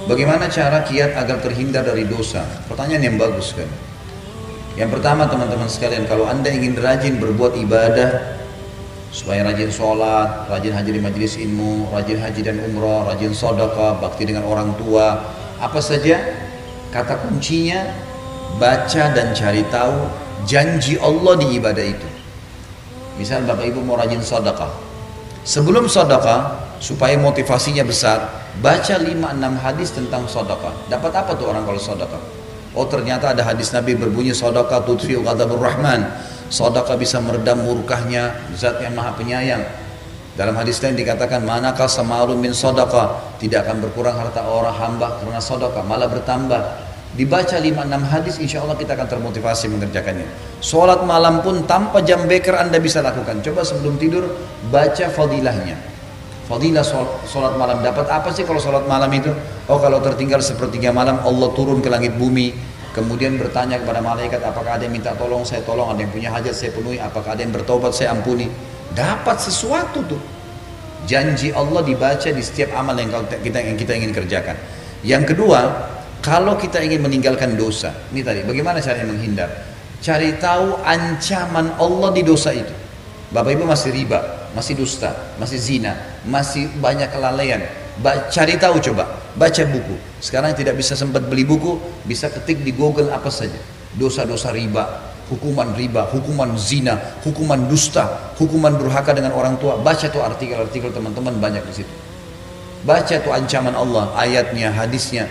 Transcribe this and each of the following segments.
Bagaimana cara kiat agar terhindar dari dosa? Pertanyaan yang bagus kan. Yang pertama teman-teman sekalian, kalau anda ingin rajin berbuat ibadah, supaya rajin sholat, rajin hadir di majelis ilmu, rajin haji dan umrah, rajin sedekah, bakti dengan orang tua, apa saja, kata kuncinya baca dan cari tahu janji Allah di ibadah itu. Misal Bapak Ibu mau rajin sedekah, sebelum sedekah supaya motivasinya besar, baca 5-6 hadis tentang sedekah. Dapat apa tuh orang kalau sedekah? Oh ternyata ada hadis Nabi berbunyi sedekah tudfi'u ghadabur rahman. Sedekah bisa meredam murkahnya Zat yang Maha Penyayang. Dalam hadis lain dikatakan manakah samarun min sedekah, tidak akan berkurang harta orang hamba karena sedekah, malah bertambah. Dibaca 5-6 hadis, insya Allah kita akan termotivasi mengerjakannya. Sholat malam pun tanpa jam beker anda bisa lakukan. Coba sebelum tidur baca fadilahnya. Fadilah sholat malam. Dapat apa sih kalau sholat malam itu? Oh kalau tertinggal sepertiga malam Allah turun ke langit bumi, kemudian bertanya kepada malaikat, apakah ada yang minta tolong, saya tolong, ada yang punya hajat saya penuhi, apakah ada yang bertobat saya ampuni. Dapat sesuatu tuh. Janji Allah dibaca di setiap amal yang kita ingin kerjakan. Yang kedua, kalau kita ingin meninggalkan dosa, ini tadi bagaimana caranya menghindar? Cari tahu ancaman Allah di dosa itu. Bapak Ibu masih riba, masih dusta, masih zina, masih banyak kelalaian. Cari tahu coba, baca buku. Sekarang tidak bisa sempat beli buku, bisa ketik di Google apa saja. Dosa-dosa riba, hukuman zina, hukuman dusta, hukuman durhaka dengan orang tua. Baca tuh artikel-artikel teman-teman banyak di situ. Baca tuh ancaman Allah, ayatnya, hadisnya.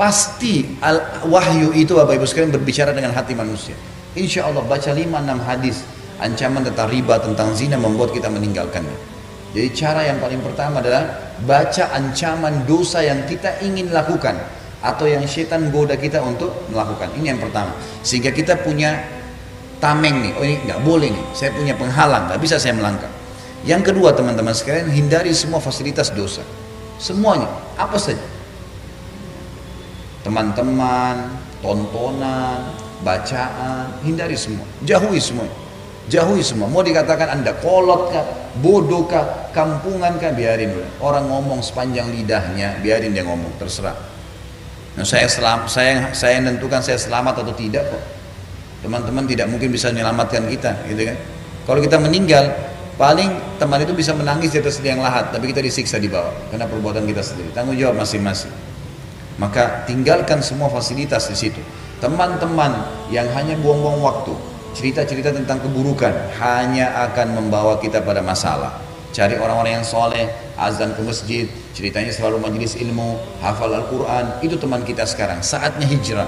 Pasti wahyu itu Bapak Ibu sekalian berbicara dengan hati manusia. Insya Allah baca 5-6 hadis ancaman tentang riba, tentang zina membuat kita meninggalkannya. Jadi cara yang paling pertama adalah baca ancaman dosa yang kita ingin lakukan atau yang setan goda kita untuk melakukan. Ini yang pertama. Sehingga kita punya tameng nih, oh ini nggak boleh nih, saya punya penghalang, nggak bisa saya melangkah. Yang kedua teman-teman sekalian, hindari semua fasilitas dosa. Semuanya, apa saja. Teman-teman, tontonan, bacaan, hindari semua, jauhi semua. Jauhi semua. Mau dikatakan anda kolot kah, bodoh kah, kampungan kah, biarin udah. Orang ngomong sepanjang lidahnya, biarin dia ngomong, terserah. Nah, saya menentukan saya selamat atau tidak kok. Teman-teman tidak mungkin bisa menyelamatkan kita, gitu kan? Kalau kita meninggal, paling teman itu bisa menangis di atas liang lahat, tapi kita disiksa di bawah karena perbuatan kita sendiri. Tanggung jawab masing-masing. Maka tinggalkan semua fasilitas di situ. Teman-teman yang hanya buang-buang waktu, cerita-cerita tentang keburukan hanya akan membawa kita pada masalah. Cari orang-orang yang soleh, azan ke masjid, ceritanya selalu majelis ilmu, hafal Al-Quran. Itu teman kita sekarang. Saatnya hijrah.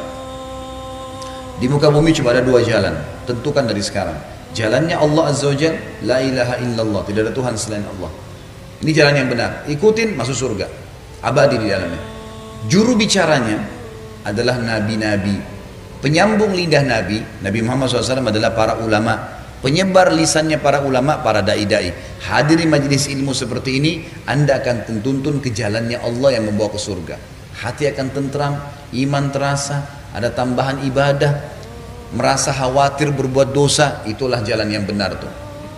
Di muka bumi cuma ada 2 jalan. Tentukan dari sekarang. Jalannya Allah Azza wa Jalla, la ilaha illallah, tidak ada Tuhan selain Allah. Ini jalan yang benar. Ikutin, masuk surga, abadi di dalamnya. Juru bicaranya adalah nabi-nabi. Penyambung lidah Nabi Muhammad SAW adalah para ulama. Penyebar lisannya para ulama, para da'i-da'i. Hadiri majelis ilmu seperti ini, anda akan tuntun ke jalannya Allah yang membawa ke surga. Hati akan tentram, iman terasa, ada tambahan ibadah, merasa khawatir berbuat dosa, itulah jalan yang benar tuh.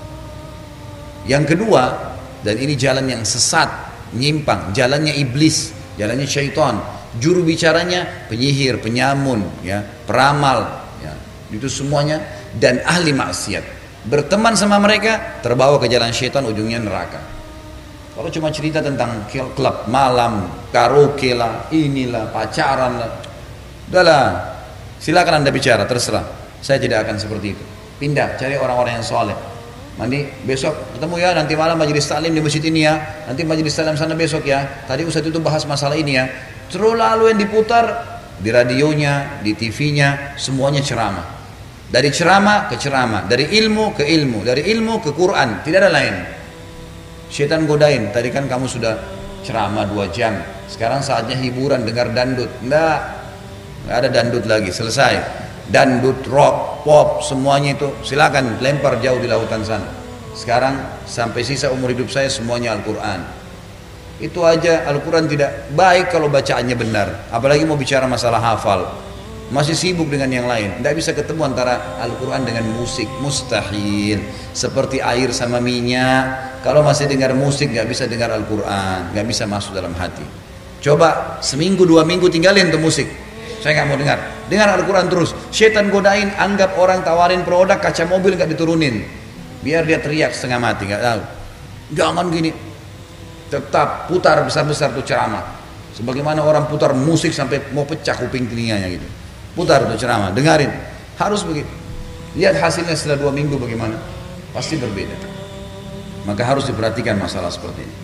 Yang kedua, dan ini jalan yang sesat, nyimpang, jalannya iblis, jalannya syaitan. Juru bicaranya penyihir, penyamun, ya, peramal, ya, itu semuanya, dan ahli maksiat. Berteman sama mereka terbawa ke jalan syaitan, ujungnya neraka. Kalau cuma cerita tentang klub malam, karaoke lah, inilah, pacaran lah, udahlah, silakan anda bicara, terserah. Saya tidak akan seperti itu. Pindah, cari orang-orang yang soleh. Nanti besok ketemu ya, nanti malam majelis taklim di masjid ini ya, nanti majelis taklim sana besok ya. Tadi Ustadz itu bahas masalah ini ya. Terus lalu yang diputar di radionya, di TV-nya, semuanya ceramah. Dari ceramah ke ceramah, dari ilmu ke ilmu, dari ilmu ke Quran, tidak ada lain. Syaitan godain, tadi kan kamu sudah ceramah 2 jam, sekarang saatnya hiburan, dengar dandut. Enggak ada dandut lagi, selesai. Dandut, rock, pop, semuanya itu silakan lempar jauh di lautan sana. Sekarang sampai sisa umur hidup saya semuanya Al-Quran. Itu aja Al-Quran tidak baik kalau bacaannya benar. Apalagi mau bicara masalah hafal. Masih sibuk dengan yang lain. Tidak bisa ketemu antara Al-Quran dengan musik. Mustahil. Seperti air sama minyak. Kalau masih dengar musik, nggak bisa dengar Al-Quran. Nggak bisa masuk dalam hati. Coba seminggu 2 minggu tinggalin tuh musik. Saya nggak mau dengar. Dengar Al-Quran terus. Syaitan godain, anggap orang tawarin produk kaca mobil nggak diturunin. Biar dia teriak setengah mati, nggak tahu. Jangan gini. Tetap putar besar-besar tuh ceramah. Sebagaimana orang putar musik sampai mau pecah kuping telinganya gitu. Putar tuh ceramah, dengarin. Harus begitu. Lihat hasilnya setelah 2 minggu bagaimana. Pasti berbeda. Maka harus diperhatikan masalah seperti ini.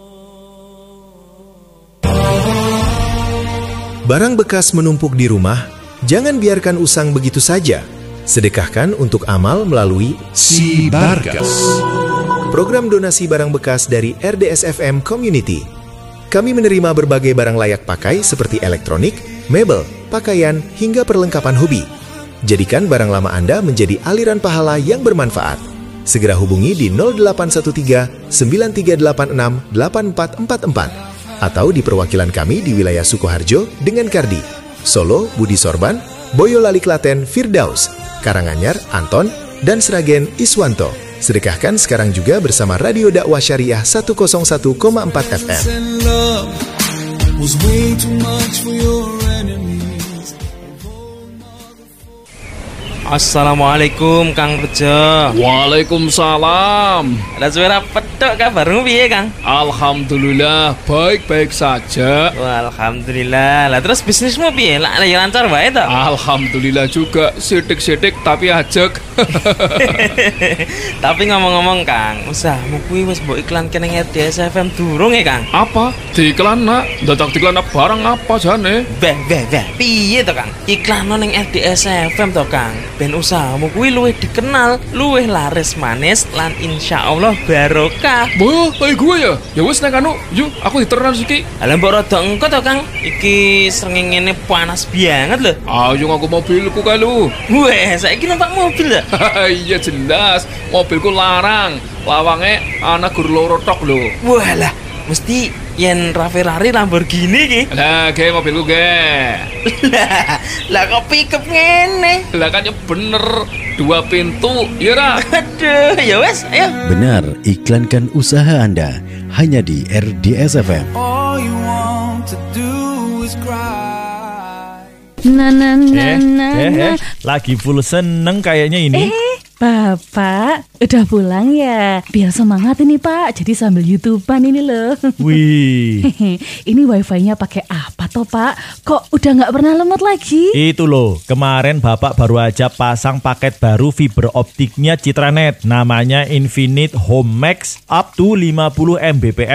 Barang bekas menumpuk di rumah, jangan biarkan usang begitu saja. Sedekahkan untuk amal melalui Si Barkas. Program donasi barang bekas dari RDS FM Community. Kami menerima berbagai barang layak pakai seperti elektronik, mebel, pakaian, hingga perlengkapan hobi. Jadikan barang lama Anda menjadi aliran pahala yang bermanfaat. Segera hubungi di 0813 9386 8444 atau di perwakilan kami di wilayah Sukoharjo dengan Kardi, Solo, Budi Sorban, Boyolali Klaten, Firdaus, Karanganyar, Anton, dan Sragen, Iswanto. Sedekahkan sekarang juga bersama Radio Dakwah Syariah 101,4 FM. Assalamualaikum Kang Bejo. Waalaikumsalam. Ada suara petok kabarmu piye Kang? Alhamdulillah baik-baik saja. Wah, alhamdulillah. Lah terus bisnismu piye? Lah lancar wae to? Alhamdulillah juga, sidik-sidik tapi ajek. Tapi ngomong-ngomong Kang, usahamu kuwi wis mbok iklanke ning RDS FM durung ya Kang? Apa? Diiklan nak? Dadak diiklan barang apa jane? Beh, piye to Kang? Iklan ning RDS FM to Kang. Ben usahamu kuwi luwih dikenal, luwih laris manis lan insyaallah barokah. Boh, gue ya. Ya wis nek anu, yuk aku diteran siki. Lah mbok rada engko to Kang. Iki srengenge ngene panas banget lho. Ayo aku mobilku kae lu. Weh, saiki numpak mobil ya? Iya jelas, mobilku larang. Lawange ana gur loro tok lho. Walah, mesti yen Ferrari Lamborghini ki. Lah, ge mobilku ge. Lah kok pickup ngene? Lah kan ya bener, 2 pintu, ya ra? Aduh, ya wes, ayo. Benar, iklankan usaha Anda hanya di RDS FM. Lagi full seneng kayaknya ini. Bapak, udah pulang ya? Biar semangat ini Pak, jadi sambil YouTubean ini loh. Wih. Ini wifi-nya pakai apa toh Pak? Kok udah nggak pernah lemot lagi? Itu loh, kemarin Bapak baru aja pasang paket baru fiber optiknya Citranet. Namanya Infinite Home Max up to 50 Mbps.